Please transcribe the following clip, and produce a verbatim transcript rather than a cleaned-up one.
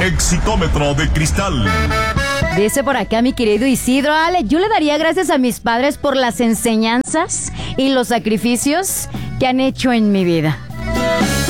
Exitómetro de cristal. Dice por acá mi querido Isidro, Ale, yo le daría gracias a mis padres por las enseñanzas y los sacrificios que han hecho en mi vida.